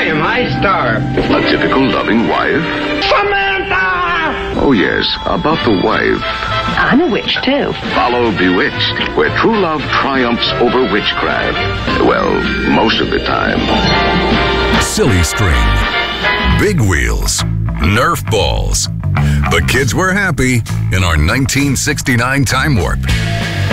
am I starved? A typical loving wife? Samantha! Oh, yes, about the wife. I'm a witch, too. Follow Bewitched, where true love triumphs over witchcraft. Well, most of the time. Silly String, Big Wheels, Nerf balls. The kids were happy in our 1969 time warp.